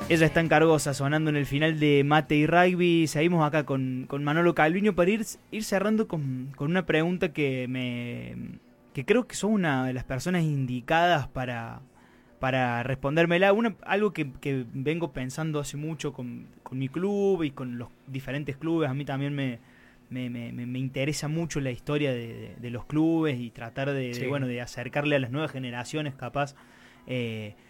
Ella está en Cargosa, sonando en el final de Mate y Rugby. Seguimos acá con Manolo Calviño para ir cerrando con una pregunta que creo que son una de las personas indicadas para respondérmela. Algo que vengo pensando hace mucho con mi club y con los diferentes clubes. A mí también me interesa mucho la historia de los clubes y tratar Sí, bueno, de acercarle a las nuevas generaciones capaz.